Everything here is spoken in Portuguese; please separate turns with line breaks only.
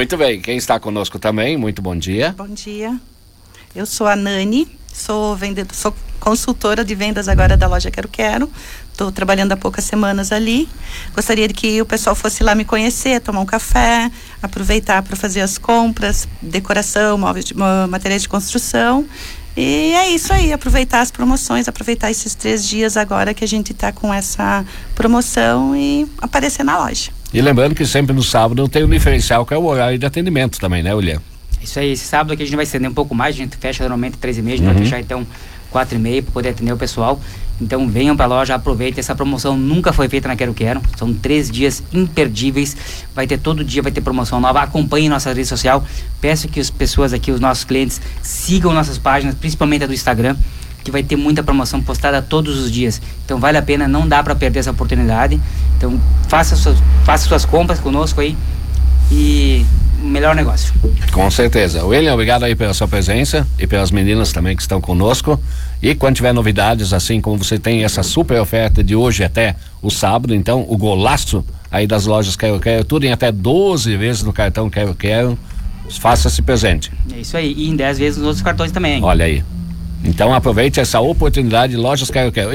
Muito bem, quem está conosco também, muito bom dia.
Bom dia, eu sou a Nani, sou consultora de vendas agora da loja Quero Quero. Estou trabalhando há poucas semanas ali. Gostaria de que o pessoal fosse lá me conhecer, tomar um café, aproveitar para fazer as compras, decoração, materiais de construção. E é isso aí, aproveitar as promoções, aproveitar esses 3 dias agora que a gente está com essa promoção e aparecer na loja.
E lembrando que sempre no sábado tem um diferencial, que é o horário de atendimento também, né, William?
Isso aí, esse sábado aqui a gente vai estender um pouco mais, a gente fecha normalmente 13h30, a gente vai fechar então 4h30 para poder atender o pessoal. Então venham para a loja, aproveitem, essa promoção nunca foi feita na Quero Quero, são 3 dias imperdíveis, vai ter todo dia, vai ter promoção nova, acompanhem nossa rede social, peço que as pessoas aqui, os nossos clientes, sigam nossas páginas, principalmente a do Instagram, que vai ter muita promoção postada todos os dias, então vale a pena, não dá para perder essa oportunidade. Então faça suas compras conosco aí e melhor negócio.
Com certeza. William, obrigado aí pela sua presença e pelas meninas também que estão conosco. E quando tiver novidades, assim como você tem essa super oferta de hoje até o sábado, então o golaço aí das lojas Quero Quero, tudo em até 12 vezes no cartão Quero Quero, faça-se presente.
É isso aí, e em 10 vezes nos outros cartões também.
Olha aí. Então aproveite essa oportunidade, lojas Quero Quero.